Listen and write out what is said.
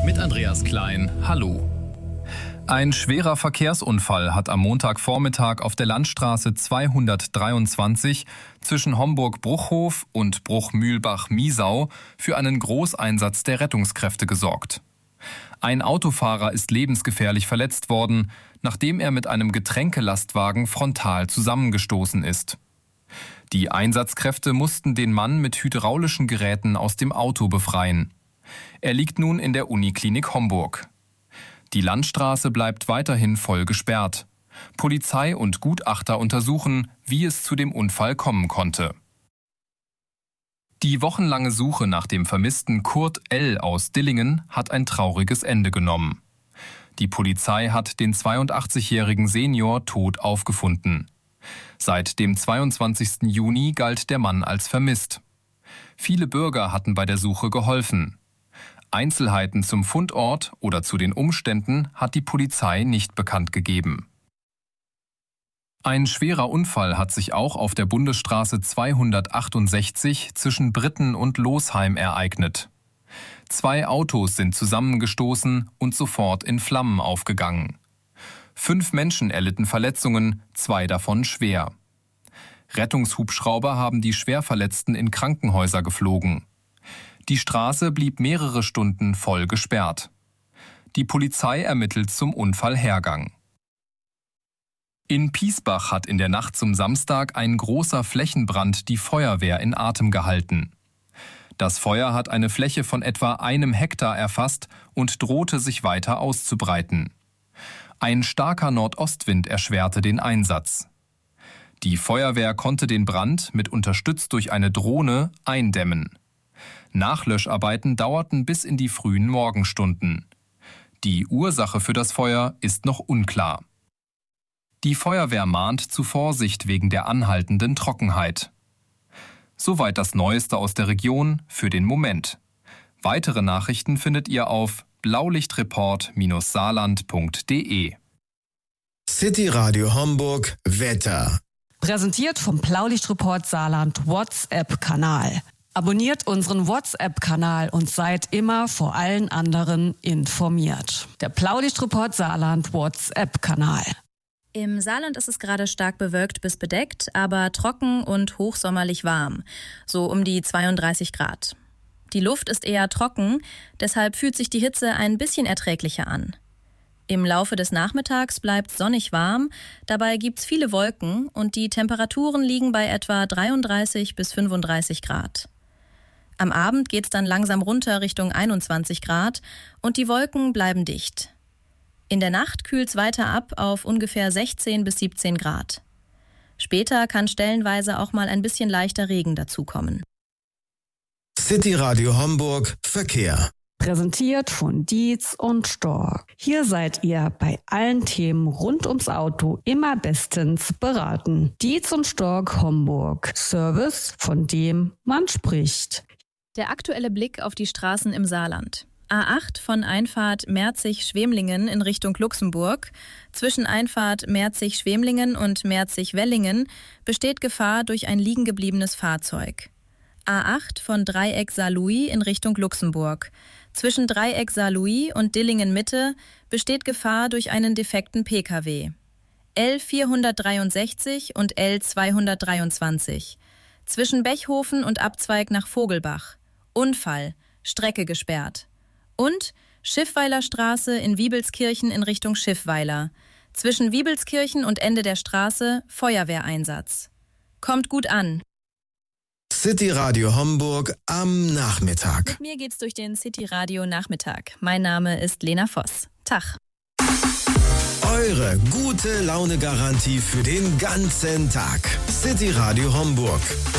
Mit Andreas Klein, hallo. Ein schwerer Verkehrsunfall hat am Montagvormittag auf der Landstraße 223 zwischen Homburg-Bruchhof und Bruchmühlbach-Miesau für einen Großeinsatz der Rettungskräfte gesorgt. Ein Autofahrer ist lebensgefährlich verletzt worden, nachdem er mit einem Getränkelastwagen frontal zusammengestoßen ist. Die Einsatzkräfte mussten den Mann mit hydraulischen Geräten aus dem Auto befreien. Er liegt nun in der Uniklinik Homburg. Die Landstraße bleibt weiterhin voll gesperrt. Polizei und Gutachter untersuchen, wie es zu dem Unfall kommen konnte. Die wochenlange Suche nach dem vermissten Kurt L. aus Dillingen hat ein trauriges Ende genommen. Die Polizei hat den 82-jährigen Senior tot aufgefunden. Seit dem 22. Juni galt der Mann als vermisst. Viele Bürger hatten bei der Suche geholfen. Einzelheiten zum Fundort oder zu den Umständen hat die Polizei nicht bekannt gegeben. Ein schwerer Unfall hat sich auch auf der Bundesstraße 268 zwischen Britten und Losheim ereignet. 2 Autos sind zusammengestoßen und sofort in Flammen aufgegangen. 5 Menschen erlitten Verletzungen, 2 davon schwer. Rettungshubschrauber haben die Schwerverletzten in Krankenhäuser geflogen. Die Straße blieb mehrere Stunden voll gesperrt. Die Polizei ermittelt zum Unfallhergang. In Piesbach hat in der Nacht zum Samstag ein großer Flächenbrand die Feuerwehr in Atem gehalten. Das Feuer hat eine Fläche von etwa 1 Hektar erfasst und drohte sich weiter auszubreiten. Ein starker Nordostwind erschwerte den Einsatz. Die Feuerwehr konnte den Brand, mit unterstützt durch eine Drohne, eindämmen. Nachlöscharbeiten dauerten bis in die frühen Morgenstunden. Die Ursache für das Feuer ist noch unklar. Die Feuerwehr mahnt zu Vorsicht wegen der anhaltenden Trockenheit. Soweit das Neueste aus der Region für den Moment. Weitere Nachrichten findet ihr auf blaulichtreport-saarland.de. City Radio Homburg Wetter. Präsentiert vom Blaulichtreport Saarland WhatsApp-Kanal. Abonniert unseren WhatsApp-Kanal und seid immer vor allen anderen informiert. Der Blaulichtreport Saarland WhatsApp-Kanal. Im Saarland ist es gerade stark bewölkt bis bedeckt, aber trocken und hochsommerlich warm, so um die 32 Grad. Die Luft ist eher trocken, deshalb fühlt sich die Hitze ein bisschen erträglicher an. Im Laufe des Nachmittags bleibt es sonnig warm, dabei gibt's viele Wolken und die Temperaturen liegen bei etwa 33 bis 35 Grad. Am Abend geht's dann langsam runter Richtung 21 Grad und die Wolken bleiben dicht. In der Nacht kühlt's weiter ab auf ungefähr 16 bis 17 Grad. Später kann stellenweise auch mal ein bisschen leichter Regen dazukommen. City Radio Homburg Verkehr. Präsentiert von Dietz und Stork. Hier seid ihr bei allen Themen rund ums Auto immer bestens beraten. Dietz und Stork Homburg. Service, von dem man spricht. Der aktuelle Blick auf die Straßen im Saarland. A8 von Einfahrt Merzig-Schwemlingen in Richtung Luxemburg. Zwischen Einfahrt Merzig-Schwemlingen und Merzig-Wellingen besteht Gefahr durch ein liegengebliebenes Fahrzeug. A8 von Dreieck Saarlouis in Richtung Luxemburg. Zwischen Dreieck Saarlouis und Dillingen Mitte besteht Gefahr durch einen defekten Pkw. L463 und L223. Zwischen Bechhofen und Abzweig nach Vogelbach. Unfall, Strecke gesperrt. Und Schiffweiler Straße in Wiebelskirchen in Richtung Schiffweiler. Zwischen Wiebelskirchen und Ende der Straße Feuerwehreinsatz. Kommt gut an. City Radio Homburg am Nachmittag. Mit mir geht's durch den City Radio Nachmittag. Mein Name ist Lena Voss. Tag. Eure gute Laune-Garantie für den ganzen Tag. City Radio Homburg.